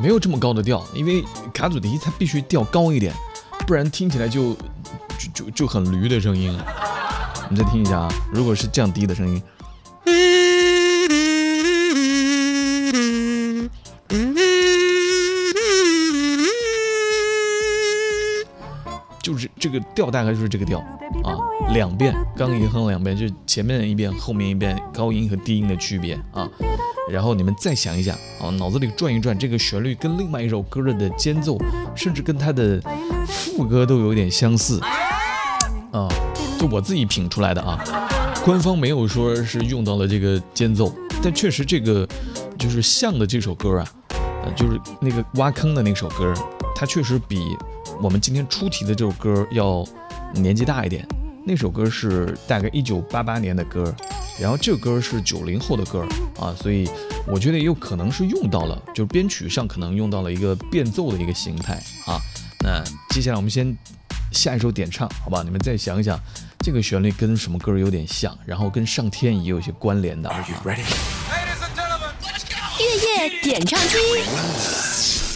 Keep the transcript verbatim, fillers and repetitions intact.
没有这么高的调，因为卡祖笛它必须调高一点，不然听起来就就就就很驴的声音。你再听一下啊，如果是降低的声音，就是这个调大概就是这个调啊，两遍刚一哼两遍，就前面一遍后面一遍，高音和低音的区别啊。然后你们再想一想啊，脑子里转一转，这个旋律跟另外一首歌的间奏，甚至跟它的副歌都有点相似啊，就我自己品出来的啊。官方没有说是用到了这个间奏，但确实这个就是像的这首歌啊，呃，就是那个挖坑的那首歌，它确实比我们今天出题的这首歌要年纪大一点。那首歌是大概一九八八年的歌，然后这歌是九零后的歌啊，所以我觉得也有可能是用到了，就是编曲上可能用到了一个变奏的一个形态啊。那接下来我们先下一首点唱，好吧？你们再想一想，这个旋律跟什么歌有点像，然后跟上天也有一些关联的。Are you ready? 月夜点唱机。